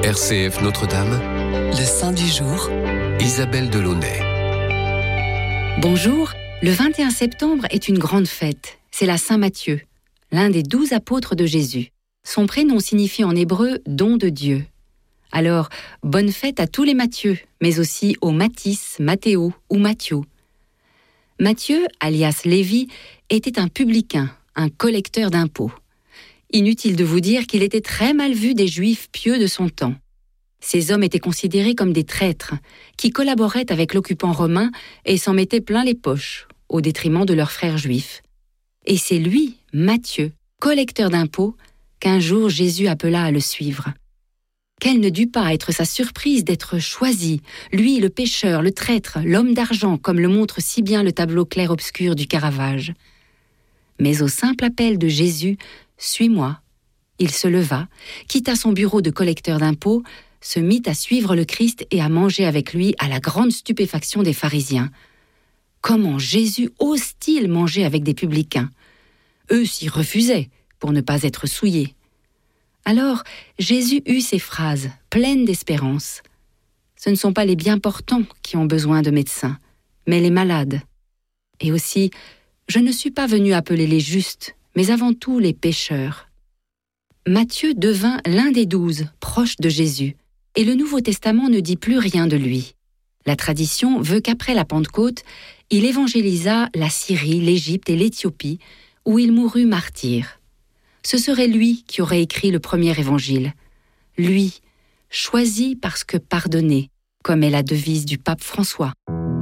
RCF Notre-Dame, le Saint du jour, Isabelle Delaunay. Bonjour, le 21 septembre est une grande fête. C'est la Saint Matthieu, l'un des 12 apôtres de Jésus. Son prénom signifie en hébreu « don de Dieu ». Alors, bonne fête à tous les Matthieu, mais aussi aux Mathis, Mathéo ou Matthieu. Matthieu, alias Lévi, était un publicain, un collecteur d'impôts. Inutile de vous dire qu'il était très mal vu des Juifs pieux de son temps. Ces hommes étaient considérés comme des traîtres, qui collaboraient avec l'occupant romain et s'en mettaient plein les poches, au détriment de leurs frères juifs. Et c'est lui, Matthieu, collecteur d'impôts, qu'un jour Jésus appela à le suivre. Quelle ne dut pas être sa surprise d'être choisi, lui le pécheur, le traître, l'homme d'argent, comme le montre si bien le tableau clair-obscur du Caravage. Mais au simple appel de Jésus, « Suis-moi », il se leva, quitta son bureau de collecteur d'impôts, se mit à suivre le Christ et à manger avec lui à la grande stupéfaction des pharisiens. Comment Jésus ose-t-il manger avec des publicains ? Eux s'y refusaient, pour ne pas être souillés. Alors, Jésus eut ces phrases, pleines d'espérance. Ce ne sont pas les bien portants qui ont besoin de médecins, mais les malades. Et aussi, je ne suis pas venu appeler les justes, mais avant tout les pécheurs. Matthieu devint l'un des 12, proches de Jésus, et le Nouveau Testament ne dit plus rien de lui. La tradition veut qu'après la Pentecôte, il évangélisa la Syrie, l'Égypte et l'Éthiopie, où il mourut martyr. Ce serait lui qui aurait écrit le premier évangile. Lui, choisi parce que pardonné, comme est la devise du pape François.